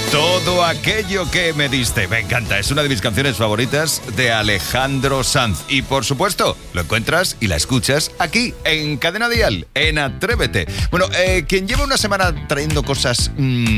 Todo aquello que me diste. Me encanta, es una de mis canciones favoritas de Alejandro Sanz. Y por supuesto, lo encuentras y la escuchas aquí, en Cadena Dial, en Atrévete. Bueno, quien lleva una semana trayendo cosas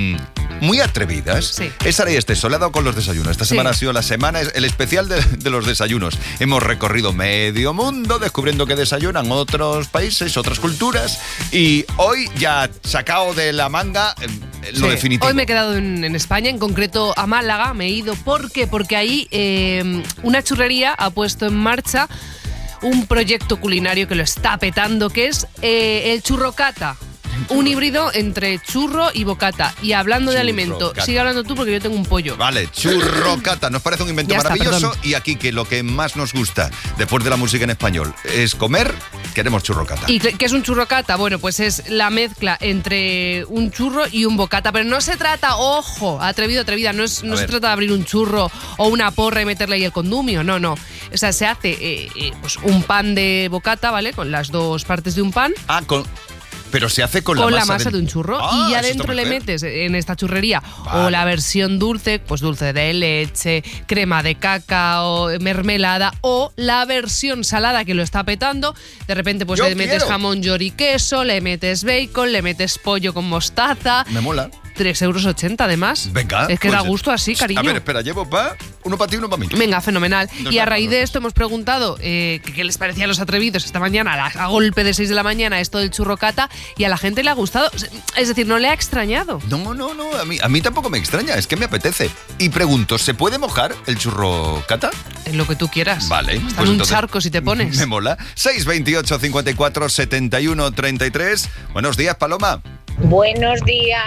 muy atrevidas es Saray Esteso. Le ha dado con los desayunos. Esta semana ha sido la semana, el especial de los desayunos. Hemos recorrido medio mundo descubriendo que desayunan otros países, otras culturas. Y hoy ya ha sacado de la manga lo definitivo. Hoy me he quedado en España, en concreto a Málaga. Me he ido. ¿Por qué? Porque ahí una churrería ha puesto en marcha un proyecto culinario que lo está petando, que es el churrocata. Un híbrido entre churro y bocata. Y hablando de alimento, sigue hablando tú porque yo tengo un pollo. Vale, churrocata. Nos parece un invento maravilloso. Y aquí que lo que más nos gusta, después de la música en español, es comer, queremos churrocata. ¿Y qué es un churrocata? Bueno, pues es la mezcla entre un churro y un bocata. Pero no se trata, ojo, atrevido, atrevida, no se trata de abrir un churro o una porra y meterle ahí el condumio, no. O sea, se hace pues un pan de bocata, ¿vale? Con las dos partes de un pan. Pero se hace con la masa de un churro. Y ya dentro le metes en esta churrería o la versión dulce, pues dulce de leche, crema de cacao, mermelada, o la versión salada que lo está petando. De repente pues le metes jamón, york y queso, le metes bacon, le metes pollo con mostaza. Me mola. 3,80 € además. Venga. Es que pues, da gusto así, cariño. A ver, espera, llevo uno para ti y uno para mí. Venga, fenomenal. Y a raíz de esto hemos preguntado qué les parecía a los atrevidos esta mañana, a golpe de 6 de la mañana, esto del churrocata, y a la gente le ha gustado. Es decir, no le ha extrañado. No, a mí tampoco me extraña, es que me apetece. Y pregunto, ¿se puede mojar el churrocata? En lo que tú quieras. Vale. Está pues en un charco si te pones. Me mola. 628 54 71 33. Buenos días, Paloma. Buenos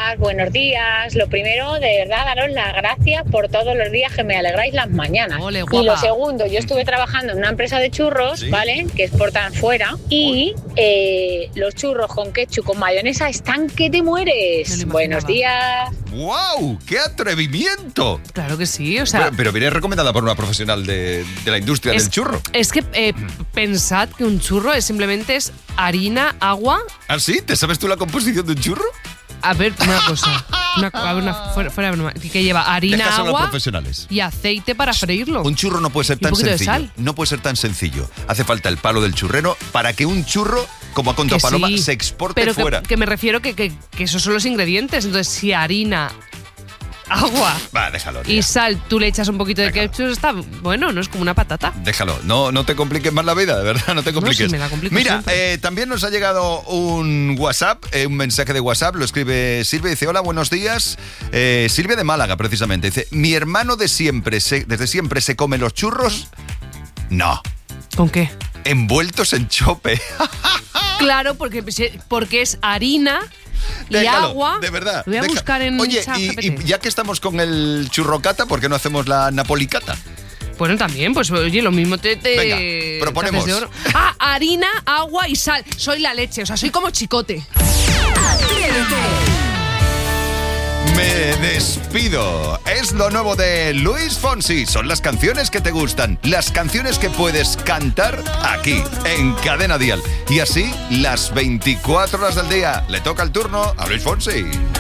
días. Lo primero, de verdad, daros las gracias por todos los días que me alegráis las mañanas. Ole, guapa. Y lo segundo, yo estuve trabajando en una empresa de churros, ¿vale? Que exportan fuera. Y los churros con ketchup, con mayonesa, están que te mueres. Buenos días. ¡Wow! ¡Qué atrevimiento! Claro que sí, o sea... Pero viene recomendada por una profesional de la industria del churro. Es que pensad que un churro simplemente es harina, agua... ¿Ah, sí? ¿Te sabes tú la composición de un churro? A ver, una cosa. Fuera de broma. Que lleva harina, agua y aceite para freírlo. Un churro no puede ser tan sencillo. No puede ser tan sencillo. Hace falta el palo del churrero para que un churro, como ha contado Paloma, se exporte fuera. Que me refiero que esos son los ingredientes. Entonces, si harina, agua déjalo, y sal, tú le echas un poquito de ketchup, está bueno, no es como una patata. Déjalo, no te compliques más la vida, de verdad, no te compliques. No, sí me la complico. Mira, también nos ha llegado un WhatsApp, un mensaje de WhatsApp, lo escribe Silvia, dice: hola, buenos días. Silvia de Málaga, precisamente, dice: mi hermano desde siempre se come los churros. No. ¿Con qué? Envueltos en chope. Claro, porque es harina y agua. De verdad. Lo voy a buscar en Oye, ChatGPT. y ya que estamos con el churrocata, ¿por qué no hacemos la napolicata? Bueno, también, pues oye, lo mismo Venga, proponemos. De oro. Harina, agua y sal. Soy la leche, o sea, soy como Chicote. Me despido. Es lo nuevo de Luis Fonsi. Son las canciones que te gustan, las canciones que puedes cantar aquí, en Cadena Dial. Y así, las 24 horas del día. Le toca el turno a Luis Fonsi.